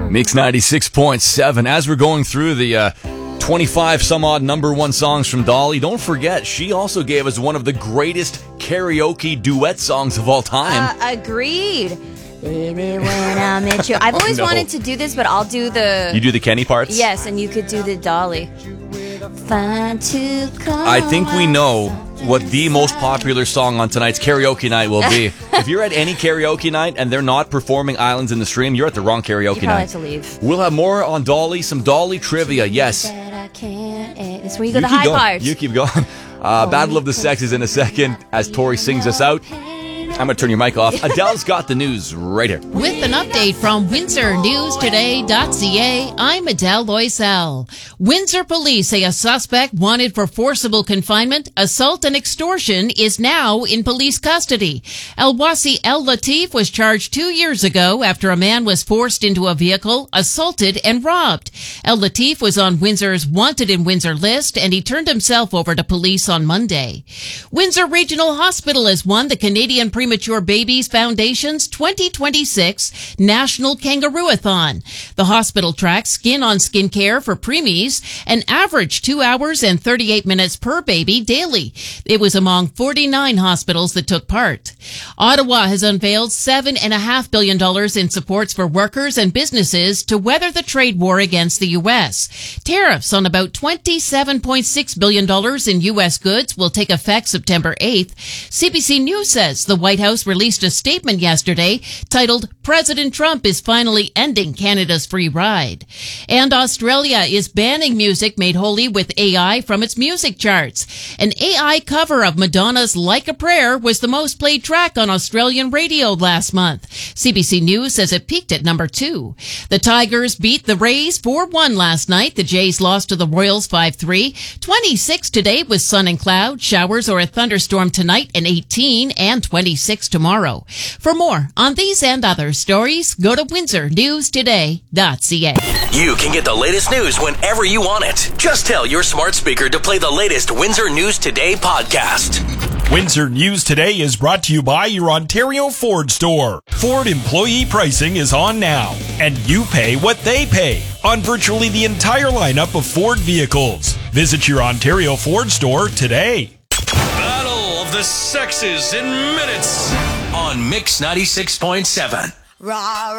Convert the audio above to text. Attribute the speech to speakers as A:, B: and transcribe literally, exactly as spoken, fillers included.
A: Mix ninety-six point seven. As we're going through the uh, twenty-five some odd number one songs from Dolly, don't forget, she also gave us one of the greatest karaoke duet songs of all time.
B: Uh, agreed. Baby, when I met you. I've always
A: No.
B: wanted to do this, but I'll do the...
A: You do the Kenny parts?
B: Yes, and you could do the Dolly. Fine to come.
A: I think we know what the most popular song on tonight's karaoke night will be. If you're at any karaoke night and they're not performing Islands in the Stream, you're at the wrong karaoke
B: You probably
A: night.
B: have to leave.
A: We'll have more on Dolly, some Dolly trivia, yes.
B: It's where you go
A: You
B: the
A: keep
B: high
A: going.
B: parts.
A: You keep going. Uh, Battle of the Sexes in a second as Tori sings us out. I'm going to turn your mic off. Adele's got the news right here.
C: With an update from Windsor News Today dot C A, I'm Adele Loisel. Windsor police say a suspect wanted for forcible confinement, assault, and extortion is now in police custody. El Wasi El Latif was charged two years ago after a man was forced into a vehicle, assaulted, and robbed. El Latif was on Windsor's Wanted in Windsor list, and he turned himself over to police on Monday. Windsor Regional Hospital has won the Canadian Premature Babies Foundation's twenty twenty-six National Kangaroo-a-thon. The hospital tracks skin-on-skin care for preemies and averaged two hours and thirty-eight minutes per baby daily. It was among forty-nine hospitals that took part. Ottawa has unveiled seven point five billion dollars in supports for workers and businesses to weather the trade war against the U S. Tariffs on about twenty-seven point six billion dollars in U S goods will take effect September eighth. C B C News says the White House released a statement yesterday titled, "President Trump is finally ending Canada's free ride." And Australia is banning music made holy with A I from its music charts. An A I cover of Madonna's Like a Prayer was the most played track on Australian radio last month. C B C News says it peaked at number two. The Tigers beat the Rays four one last night. The Jays lost to the Royals five three. twenty-six today with sun and cloud, showers or a thunderstorm tonight, and eighteen and twenty-six tomorrow. For more on these and other stories, go to Windsor News Today dot C A.
D: You can get the latest news whenever you want it. Just tell your smart speaker to play the latest Windsor News Today podcast.
E: Windsor News Today is brought to you by your Ontario Ford store. Ford employee pricing is on now, and you pay what they pay on virtually the entire lineup of Ford vehicles. Visit your Ontario Ford store today.
D: Battle of the Sexes in minutes on Mix ninety-six point seven.
F: Rah,